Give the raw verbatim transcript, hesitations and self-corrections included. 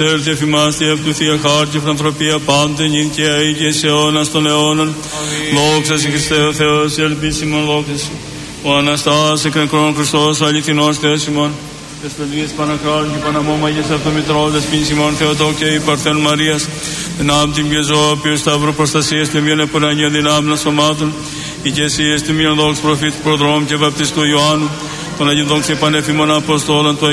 προσέλθει εφημάστη από του Θεία Χάρη και φιλανθρωπία πάντε νυν και αεί και σε αιώνας των αιώνων. Δόξα σε Χριστέ ο Θεός, ελπίσιμον δόξα σου. Ο Αναστάς εκ νεκρών Χριστός, αληθινός Θεός ημών. Τες παιδείες Πανακράτου και Παναμόμαγες από το Μητρόδες Πίνσιμον Θεοτό και η Παρθέν Μαρίας. Δυνάμ την πιεζό, ποιος σταύρου προστασίας και μιαν επουρανία δυνάμνα σωμάτων. Η και εσύ εστιμίαν δόξ προφήτου προδρόμου και βαπτιστού Ιωάννου. Των Αγίων δόξα πανέφημων Αποστόλων.